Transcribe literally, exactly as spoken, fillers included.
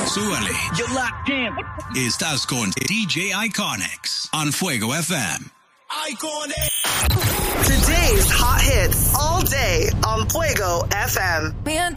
Súbale. You're locked in. Estás con D J Iconics on Fuego F M. Today's hot hits all day on Fuego F M.